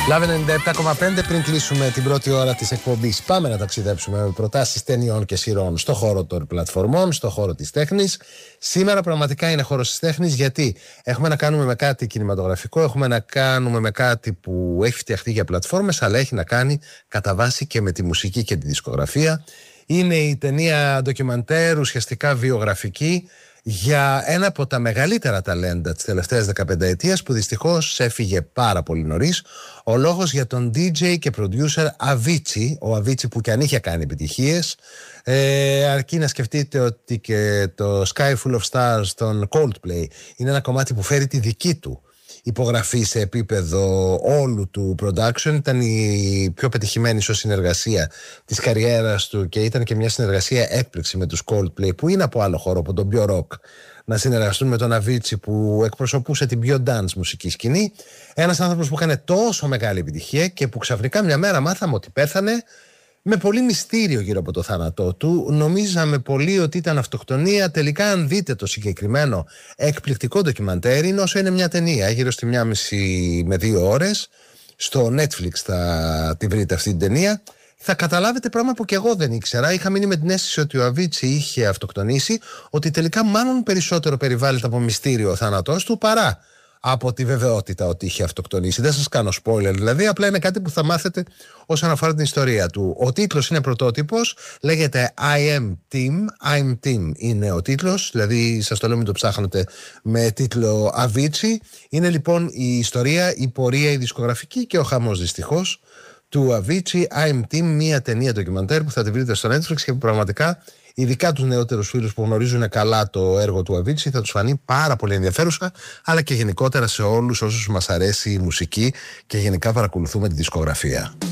Λάβε 97,5. Πριν κλείσουμε την πρώτη ώρα της εκπομπής, πάμε να ταξιδέψουμε με προτάσεις ταινιών και σειρών στο χώρο των πλατφορμών, στο χώρο της τέχνης. Σήμερα πραγματικά είναι χώρος της τέχνης, γιατί έχουμε να κάνουμε με κάτι κινηματογραφικό, έχουμε να κάνουμε με κάτι που έχει φτιαχτεί για πλατφόρμες, αλλά έχει να κάνει κατά βάση και με τη μουσική και τη δισκογραφία. Είναι η ταινία ντοκιμαντέρ, ουσιαστικά βιογραφική, για ένα από τα μεγαλύτερα ταλέντα της τελευταίας 15ετίας που δυστυχώς έφυγε πάρα πολύ νωρίς. Ο λόγος για τον DJ και producer Avicii, ο Avicii που κι αν είχε κάνει επιτυχίες, αρκεί να σκεφτείτε ότι και το Sky Full of Stars των Coldplay είναι ένα κομμάτι που φέρει τη δική του υπογραφή σε επίπεδο όλου του production. Ήταν η πιο πετυχημένη ίσως συνεργασία της καριέρας του και ήταν και μια συνεργασία έκπληξη με τους Coldplay, που είναι από άλλο χώρο, από τον πιο rock, να συνεργαστούν με τον Avicii που εκπροσωπούσε την πιο dance μουσική σκηνή. Ένας άνθρωπος που έκανε τόσο μεγάλη επιτυχία και που ξαφνικά μια μέρα μάθαμε ότι πέθανε με πολύ μυστήριο γύρω από το θάνατό του. Νομίζαμε πολύ ότι ήταν αυτοκτονία. Τελικά, αν δείτε το συγκεκριμένο εκπληκτικό ντοκιμαντέρ, είναι όσο είναι μια ταινία, γύρω στη 1,5 με 2 ώρες. Στο Netflix θα τη βρείτε αυτή την ταινία. Θα καταλάβετε πράγμα που και εγώ δεν ήξερα. Είχα μείνει με την αίσθηση ότι ο Avicii είχε αυτοκτονήσει, ότι τελικά μάλλον περισσότερο περιβάλλεται από μυστήριο ο θάνατός του παρά από τη βεβαιότητα ότι είχε αυτοκτονήσει. Δεν σας κάνω spoiler δηλαδή, απλά είναι κάτι που θα μάθετε όσον αφορά την ιστορία του. Ο τίτλος είναι πρωτότυπος, λέγεται I Am Team είναι ο τίτλος, δηλαδή σας το λέω μην το ψάχνετε με τίτλο Avicii. Είναι λοιπόν η ιστορία, η πορεία, η δισκογραφική και ο χαμός δυστυχώς του Avicii. I Am Team, μια ταινία ντοκιμαντέρ που θα τη βρείτε στο Netflix και που πραγματικά, ειδικά τους νεότερους φίλους που γνωρίζουν καλά το έργο του Avicii, θα τους φανεί πάρα πολύ ενδιαφέρουσα, αλλά και γενικότερα σε όλους όσους μας αρέσει η μουσική και γενικά παρακολουθούμε τη δισκογραφία.